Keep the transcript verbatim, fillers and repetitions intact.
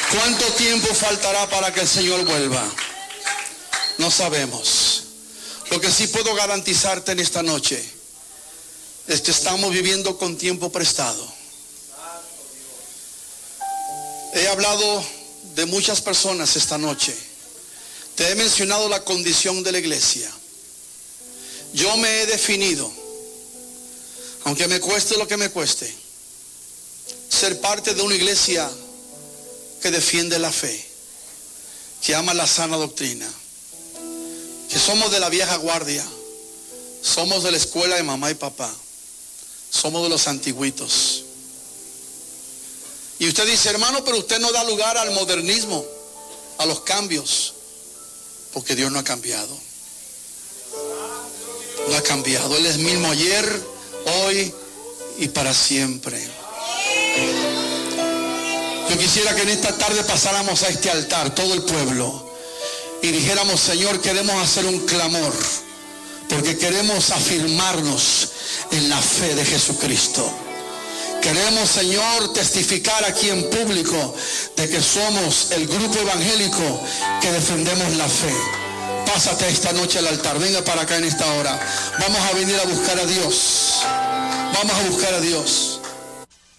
¿Cuánto tiempo faltará para que el Señor vuelva? No sabemos. Lo que sí puedo garantizarte en esta noche es que estamos viviendo con tiempo prestado. He hablado de muchas personas esta noche. Te he mencionado la condición de la iglesia. Yo me he definido, aunque me cueste lo que me cueste, ser parte de una iglesia que defiende la fe, que ama la sana doctrina, que somos de la vieja guardia, somos de la escuela de mamá y papá, somos de los antiguitos. Y usted dice, hermano, pero usted no da lugar al modernismo, a los cambios, porque Dios no ha cambiado. No ha cambiado. Él es mismo ayer, hoy y para siempre. Yo quisiera que en esta tarde pasáramos a este altar, todo el pueblo, y dijéramos, Señor, queremos hacer un clamor, porque queremos afirmarnos en la fe de Jesucristo. Queremos, Señor, testificar aquí en público de que somos el grupo evangélico que defendemos la fe. Pásate esta noche al altar, venga para acá en esta hora. Vamos a venir a buscar a Dios. Vamos a buscar a Dios.